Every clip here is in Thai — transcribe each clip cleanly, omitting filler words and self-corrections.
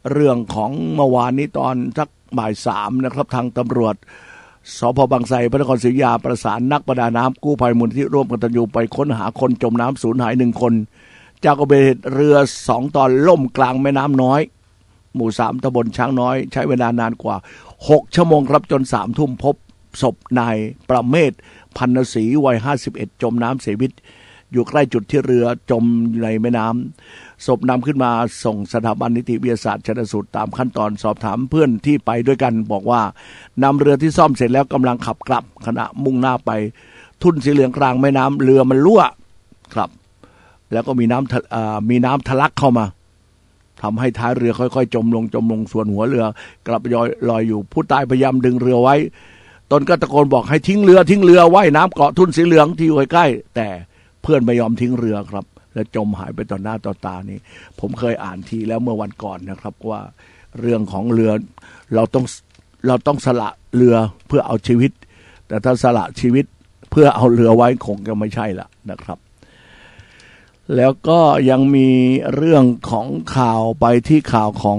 เรื่องของเมื่อวานนี้ตอนสักบ่าย3นะครับทางตำรวจสพ.บางไทรพระนครศรีอยุธยาประสานนักประดาน้ำกู้ภัยมูลที่ร่วมกตัญญูไปค้นหาคนจมน้ำสูญหาย1 คนจากอุบัติเหตุเรือ2 ตอนล่มกลางแม่น้ำน้อยหมู่3ตำบลช้างน้อยใช้เวลานานกว่า6 ชั่วโมงครับจน3 ทุ่มพบศพนายประเมศพันนศรีวัย51จมน้ำเสียชีวิตอยู่ใกล้จุดที่เรือจมในแม่น้ำศพนำขึ้นมาส่งสถาบันนิติวิทยาศาสตร์ชันสูตรตามขั้นตอนสอบถามเพื่อนที่ไปด้วยกันบอกว่านำเรือที่ซ่อมเสร็จแล้วกำลังขับกลับขณะมุ่งหน้าไปทุ่นสีเหลืองกลางแม่น้ำเรือมันรั่วครับแล้วก็มีน้ำทะลักเข้ามาทำให้ท้ายเรือค่อยๆจมลงส่วนหัวเรือกลับลอยอยู่ผู้ตายพยายามดึงเรือไว้ตนก็ตะโกนบอกให้ทิ้งเรือว่ายน้ำเกาะทุ่นสีเหลืองที่อยู่ใกล้ๆแต่เพื่อนไม่ยอมทิ้งเรือครับและจมหายไปต่อหน้าต่อตานี่ผมเคยอ่านทีแล้วเมื่อวันก่อนนะครับว่าเรื่องของเรือเราต้องสละเรือเพื่อเอาชีวิตแต่ถ้าสละชีวิตเพื่อเอาเรือไว้คงจะไม่ใช่ละนะครับแล้วก็ยังมีเรื่องของข่าวไปที่ข่าวของ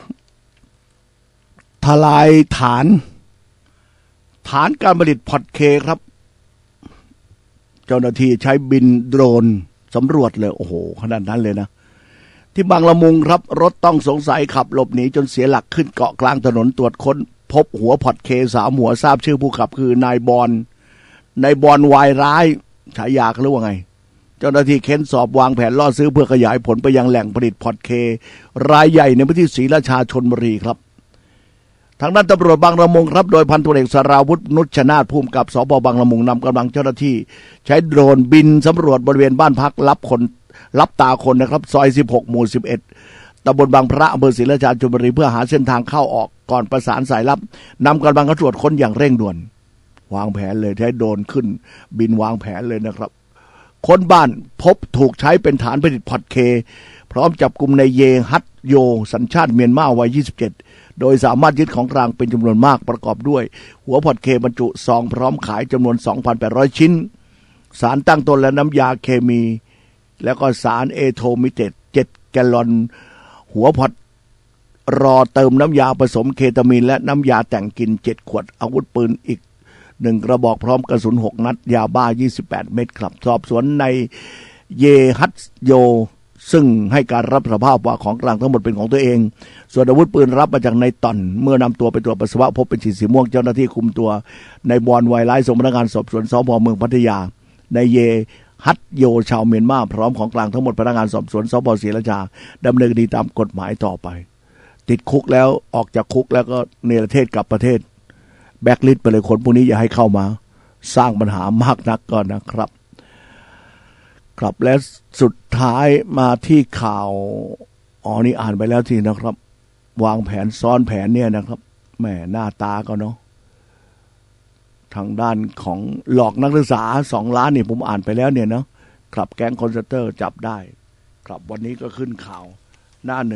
ทลายฐานการผลิตพอร์ตเคครับเจ้าหน้าที่ใช้บินโดรนสำรวจเลยโอ้โหขนาดนั้นเลยนะที่บางละมุงครับรถต้องสงสัยขับหลบหนีจนเสียหลักขึ้นเกาะกลางถนนตรวจค้นพบหัวพอร์ตเค3 หัวทราบชื่อผู้ขับคือนายบอลวายร้ายฉายาหรือว่าไงเจ้าหน้าที่เค้นสอบวางแผนล่อซื้อเพื่อขยายผลไปยังแหล่งผลิตพอร์ตเครายใหญ่ในพื้นที่ศรีราชาชลบุรีครับทางด้านตำรวจบางละมุงครับโดยพันตำรวจเอกสราวุฒินุชนาถผู้กำกับสพ.บางละมุงนำกำลังเจ้าหน้าที่ใช้โดรนบินสำรวจบริเวณบ้านพักรับตาคนนะครับซอย16หมู่11ตำบลบางพระอำเภอศรีราชาชลบุรีเพื่อหาเส้นทางเข้าออกก่อนประสานสายลับนำกำลังเข้าตรวจค้นอย่างเร่งด่วนวางแผนเลยใช้โดรนขึ้นบินวางแผนเลยนะครับค้นบ้านพบถูกใช้เป็นฐานผลิตพอร์ตเคพร้อมจับกุมนายเยฮัตโยสัญชาติเมียนมาวัย27โดยสามารถยึดของกลางเป็นจำนวนมากประกอบด้วยหัวพอร์ตเคบรรจุซองพร้อมขายจำนวน 2,800 ชิ้นสารตั้งต้นและน้ำยาเคมีแล้วก็สารเอโทมิเตต7 แกลลอนหัวพอร์ตรอเติมน้ำยาผสมเคตามีนและน้ำยาแต่งกลิ่น7 ขวดอาวุธปืนอีก1 กระบอกพร้อมกระสุน6 นัดยาบ้า28 เม็ดครับสอบสวนในเยฮัตโยซึ่งให้การรับสารภาพว่าของกลางทั้งหมดเป็นของตัวเองส่วนอาวุธปืนรับมาจากนายต่อนเมื่อนำตัวไปตรวจปัสสาวะพบเป็นฉีดสีม่วงเจ้าหน้าที่คุมตัวในบอลไวไลส่งพนักงานสอบสวนสพ.เมืองพัทยาในเยฮัตโยชาวเมียนมาพร้อมของกลางทั้งหมดพนักงานสอบสวนสพ.ศรีราชาดำเนินคดีตามกฎหมายต่อไปติดคุกแล้วออกจากคุกแล้วก็เนรเทศกลับประเทศแบ็คลิสต์ไปเลยคนพวกนี้อย่าให้เข้ามาสร้างปัญหามากนักก่อนนะครับครับและสุดท้ายมาที่ข่าวนี่อ่านไปแล้วทีนะครับวางแผนซ้อนแผนเนี่ยนะครับแหมหน้าตาก็เนาะทางด้านของหลอกนักศึกษา2 ล้านนี่ผมอ่านไปแล้วเนี่ยเนาะครับแก๊งคอนเซนเตอร์จับได้ครับวันนี้ก็ขึ้นข่าวหน้า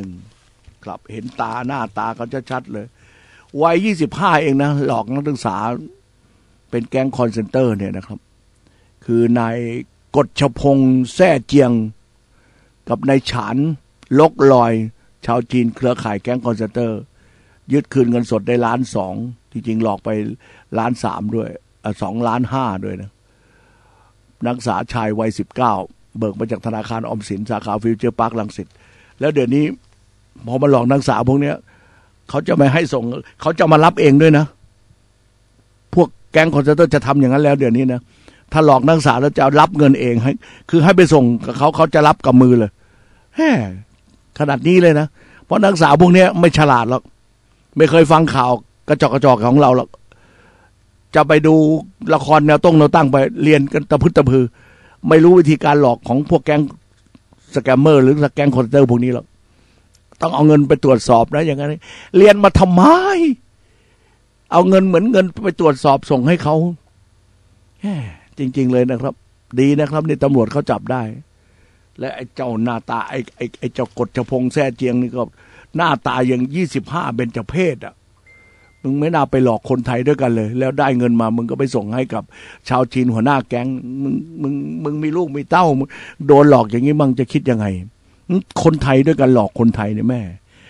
1ครับเห็นหน้าตาเขาชัดๆเลยวัย25เองนะหลอกนักศึกษาเป็นแก๊งคอนเซนเตอร์เนี่ยนะครับคือนายกฎชพงษ์แซ่เจียงกับนายฉานลกลอยชาวจีนเครือข่ายแก๊งคอนเซนเตอร์ยึดคืนเงินสดได้1.2 ล้านที่จริงหลอกไป1.3 ล้านด้วย2.5 ล้านด้วยนะนักศึกษาชายวัย19เบิกมาจากธนาคารออมสินสาขาฟิวเจอร์พาร์ครังสิตแล้วเดี๋ยวนี้พอมาหลอกนักศึกษาพวกนี้เขาจะไม่ให้ส่งเขาจะมารับเองด้วยนะพวกแก๊งคอนเซนเตอร์จะทำอย่างนั้นแล้วเดี๋ยวนี้นะถ้าหลอกนักศึกษาแล้วจะรับเงินเองให้ไปส่งกับเขาจะรับกับมือเลยแฮ่ขนาดนี้เลยนะเพราะนักศึกษาพวกนี้ไม่ฉลาดหรอกไม่เคยฟังข่าวกระจอกของเราหรอกจะไปดูละครแนวตั้งไปเรียนกันตะพึดตะพือไม่รู้วิธีการหลอกของพวกแก๊งสแกมเมอร์หรือแก๊งคอนเซนเตอร์พวกนี้หรอกต้องเอาเงินไปตรวจสอบนะอย่างนั้นเรียนมาทำไมเอาเงินเหมือนเงินไปตรวจสอบส่งให้เขาจริงๆเลยนะครับดีนะครับนี่ตำรวจเขาจับได้และไอ้เจ้าหน้าตาไอ้เจ้ากฎชพงษ์แซ่เจียงนี่ก็หน้าตาอย่าง25เบญจเพศอ่ะมึงไม่น่าไปหลอกคนไทยด้วยกันเลยแล้วได้เงินมามึงก็ไปส่งให้กับชาวจีนหัวหน้าแก๊งมึงมีลูกมีเต้าโดนหลอกอย่างนี้มึงจะคิดยังไงคนไทยด้วยกันหลอกคนไทยเนี่ยแม่